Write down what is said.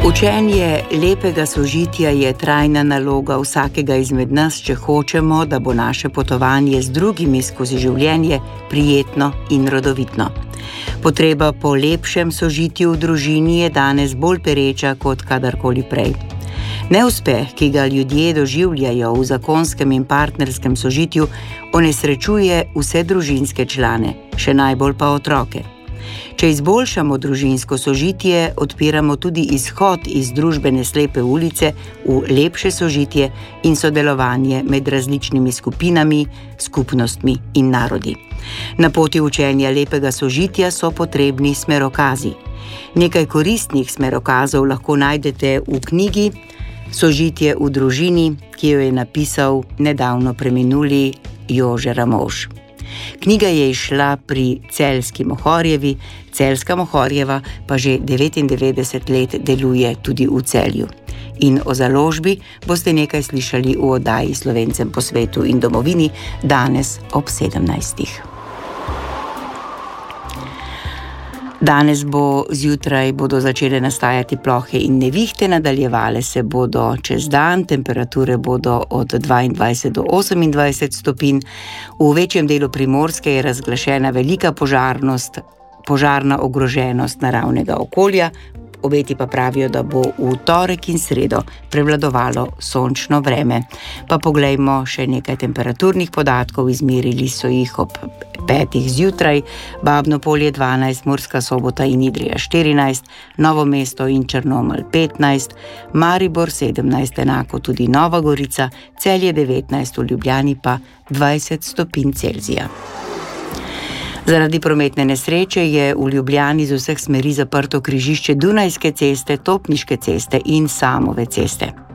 Učenje lepega sožitja je trajna naloga vsakega izmed nas, če hočemo, da bo naše potovanje z drugimi skozi življenje prijetno in rodovitno. Potreba po lepšem sožitju v družini je danes bolj pereča kot kadarkoli prej. Neuspeh, ki ga ljudje doživljajo v zakonskem in partnerskem sožitju, onesrečuje vse družinske člane, še najbolj pa otroke. Če izboljšamo družinsko sožitje, odpiramo tudi izhod iz družbene slepe ulice v lepše sožitje in sodelovanje med različnimi skupinami, skupnostmi in narodi. Na poti učenja lepega sožitja so potrebni smerokazi. Nekaj koristnih smerokazov lahko najdete v knjigi Sožitje v družini, ki jo je napisal nedavno preminuli Jože Ramovš. Knjiga je izšla pri Celjski Mohorjevi, Celjska Mohorjeva pa že 99 let deluje tudi v Celju. In o založbi boste nekaj slišali v oddaji Slovencem po svetu in domovini danes ob 17. Danes bodo začele nastajati plohe in nevihte, nadaljevale se bodo čez dan, temperature bodo od 22 do 28 stopinj. V večjem delu Primorske je razglašena velika požarna ogroženost naravnega okolja. Obeti pa pravijo, da bo v torek in sredo prevladovalo sončno vreme. Pa poglejmo še nekaj temperaturnih podatkov. Izmerili so jih ob 5 zjutraj, Babno Polje 12, Murska Sobota in Idrija 14, Novo mesto in Črnomelj 15, Maribor 17, enako tudi Nova Gorica, Celje 19, v Ljubljani pa 20 stopinj Celzija. Zaradi prometne nesreče je v Ljubljani z vseh smeri zaprto križišče Dunajske ceste, Topniške ceste in Samove ceste.